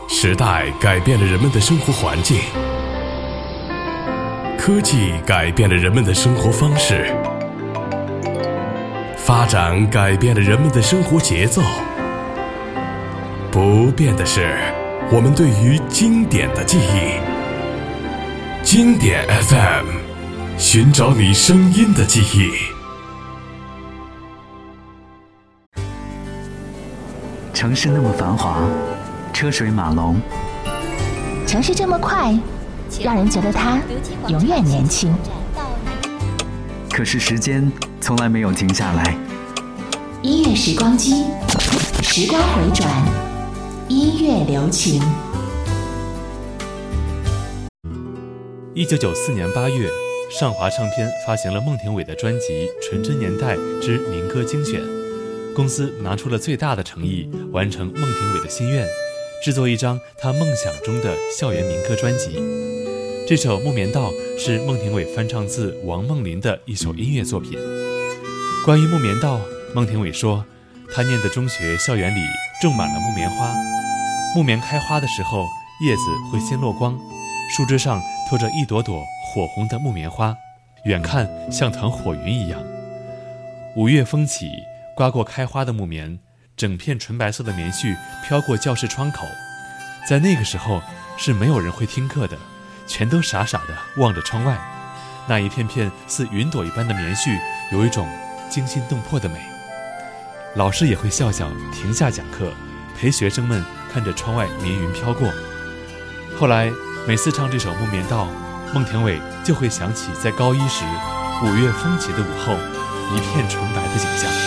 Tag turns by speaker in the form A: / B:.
A: 时代改变了人们的生活环境，科技改变了人们的生活方式，发展改变了人们的生活节奏。不变的是我们对于经典的记忆。经典 FM， 寻找你声音的记忆。
B: 城市那么繁华，车水马龙，
C: 城市这么快，让人觉得它永远年轻。
B: 可是时间从来没有停下来。
C: 音乐时光机，时光回转，音乐留情。
D: 1994年8月，上华唱片发行了孟庭苇的专辑《纯真年代之民歌精选》。公司拿出了最大的诚意，完成孟庭苇的心愿，制作一张她梦想中的校园民歌专辑。这首《木棉道》是孟庭苇翻唱自王梦麟的一首音乐作品。关于木棉道，孟庭苇说，她念的中学校园里种满了木棉花，木棉开花的时候，叶子会先落光，树枝上拖着一朵朵火红的木棉花，远看像团火云一样。5月风起，刮过开花的木棉，整片纯白色的棉絮飘过教室窗口。在那个时候是没有人会听课的，全都傻傻地望着窗外。那一片片似云朵一般的棉絮有一种惊心动魄的美。老师也会笑笑停下讲课，陪学生们看着窗外绵云飘过。后来每次唱这首《木棉道》，孟庭苇就会想起在高一时5月风起的午后，一片纯白的景象。